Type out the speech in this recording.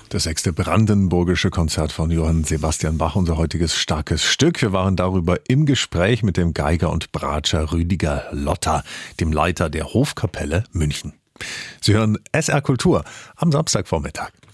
Das 6. brandenburgische Konzert von Johann Sebastian Bach, unser heutiges starkes Stück. Wir waren darüber im Gespräch mit dem Geiger und Bratscher Rüdiger Lotter, dem Leiter der Hofkapelle München. Sie hören SR Kultur am Samstagvormittag.